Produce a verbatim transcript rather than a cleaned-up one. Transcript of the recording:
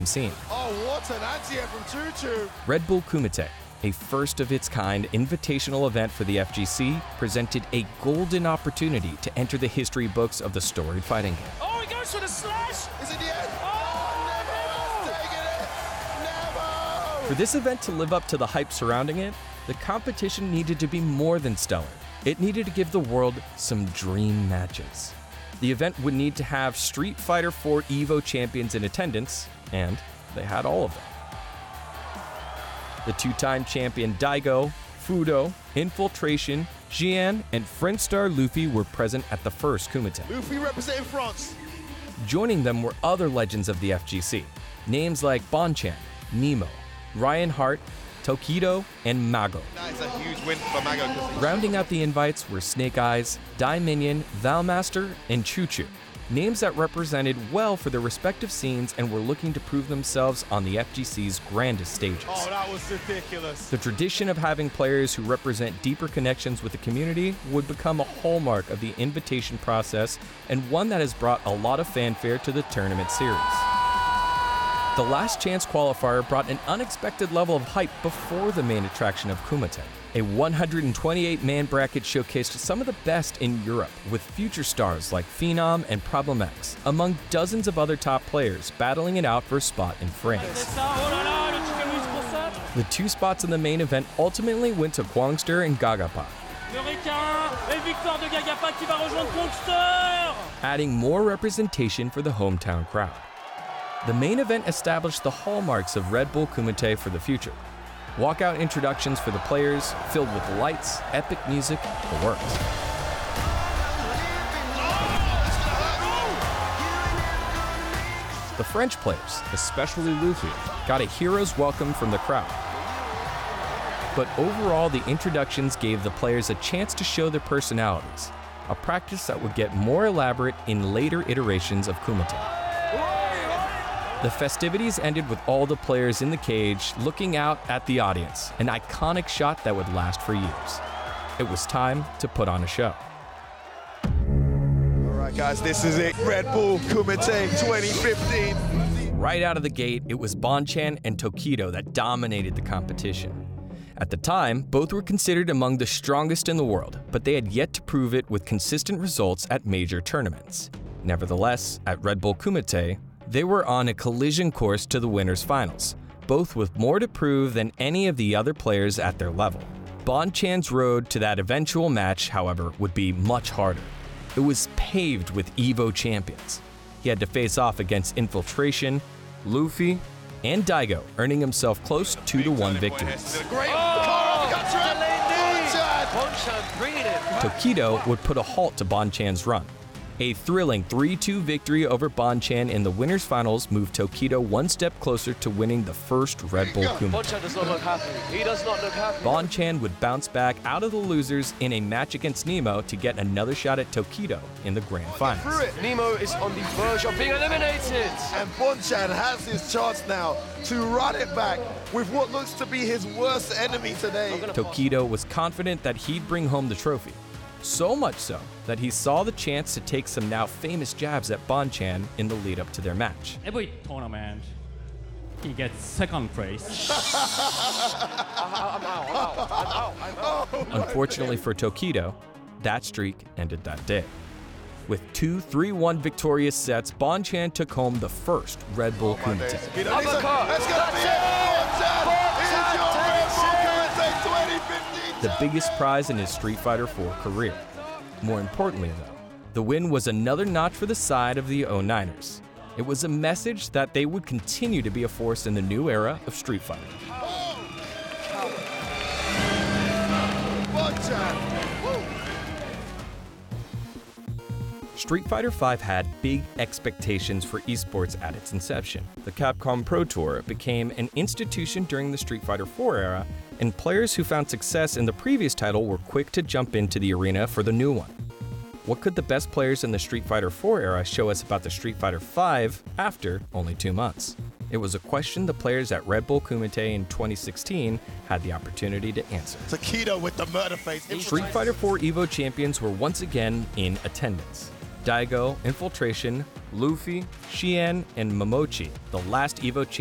scene. Oh, what an anti-air from Choo Choo! Red Bull Kumite, a first-of-its-kind invitational event for the F G C, presented a golden opportunity to enter the history books of the storied fighting game. Oh, he goes for the slash! Is it the end? Oh, Never has taken it! Never! For this event to live up to the hype surrounding it, the competition needed to be more than stellar. It needed to give the world some dream matches. The event would need to have Street Fighter four EVO champions in attendance, and they had all of them. The two-time champion Daigo, Fudo, Infiltration, Xian, and French star Luffy were present at the first Kumite. Luffy representing France. Joining them were other legends of the F G C, names like Bonchan, Nemo, Ryan Hart, Tokido, and Mago. That is a huge win for Mago. Rounding out the invites were Snake Eyes, Daiminion, Valmaster, and Choo Choo, names that represented well for their respective scenes and were looking to prove themselves on the F G C's grandest stages. Oh, that was ridiculous. The tradition of having players who represent deeper connections with the community would become a hallmark of the invitation process, and one that has brought a lot of fanfare to the tournament series. The Last Chance qualifier brought an unexpected level of hype before the main attraction of Kumite. A one hundred twenty-eight man bracket showcased some of the best in Europe, with future stars like Phenom and Problem X, among dozens of other top players battling it out for a spot in France. The two spots in the main event ultimately went to Kwangster and Gagapa, adding more representation for the hometown crowd. The main event established the hallmarks of Red Bull Kumite for the future. Walkout introductions for the players, filled with lights, epic music, the works. The French players, especially Luffy, got a hero's welcome from the crowd. But overall, the introductions gave the players a chance to show their personalities, a practice that would get more elaborate in later iterations of Kumite. The festivities ended with all the players in the cage looking out at the audience, an iconic shot that would last for years. It was time to put on a show. All right, guys, this is it. Red Bull Kumite twenty fifteen. Right out of the gate, it was Bonchan and Tokido that dominated the competition. At the time, both were considered among the strongest in the world, but they had yet to prove it with consistent results at major tournaments. Nevertheless, at Red Bull Kumite, they were on a collision course to the winners' finals, both with more to prove than any of the other players at their level. Bonchan's road to that eventual match, however, would be much harder. It was paved with EVO champions. He had to face off against Infiltration, Luffy, and Daigo, earning himself close two to one victories. Tokido would put a halt to Bonchan's run. A thrilling three two victory over Bonchan in the winners' finals moved Tokido one step closer to winning the first Red Bull Kumite. Bonchan does not look happy. He does not look happy. Bonchan would bounce back out of the losers in a match against Nemo to get another shot at Tokido in the grand finals. Nemo is on the verge of being eliminated. And Bonchan has his chance now to run it back with what looks to be his worst enemy today. Tokido was confident that he'd bring home the trophy. So much so that he saw the chance to take some now famous jabs at Bonchan in the lead up to their match. Every tournament, he gets second place. Unfortunately for Tokido, that streak ended that day. With two three one victorious sets, Bonchan took home the first Red Bull Kumite. Let's go! That's The biggest prize in his Street Fighter four career. More importantly though, the win was another notch for the side of the oh niners. It was a message that they would continue to be a force in the new era of Street Fighter. Street Fighter five had big expectations for esports at its inception. The Capcom Pro Tour became an institution during the Street Fighter four era, and players who found success in the previous title were quick to jump into the arena for the new one. What could the best players in the Street Fighter four era show us about the Street Fighter five after only two months? It was a question the players at Red Bull Kumite in twenty sixteen had the opportunity to answer. Tokido with the murder face. Street Fighter four EVO champions were once again in attendance. Daigo, Infiltration, Luffy, Xian, and Momochi, the last Evo